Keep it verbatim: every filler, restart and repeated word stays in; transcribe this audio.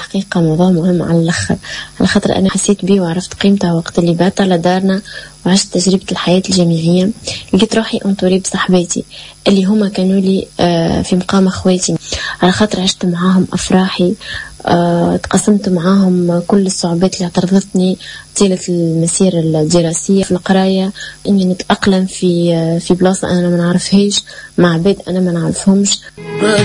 الحقيقة موضوع مهم على الآخر، على خاطر أنا حسيت بيه وعرفت قيمتها وقت اللي بات على دارنا وعشت تجربة الحياة الجامعية. لقيت روحي أنطوري بصحباتي اللي هما كانوا لي في مقام أخواتي، على خاطر عشت معاهم أفراحي، أه تقسمت معاهم كل الصعوبات اللي اعترضتني طيلة المسيرة الدراسية في القراية، إني نتأقلم في في بلاصة أنا ما نعرفهاش مع عباد أنا ما نعرفهمش.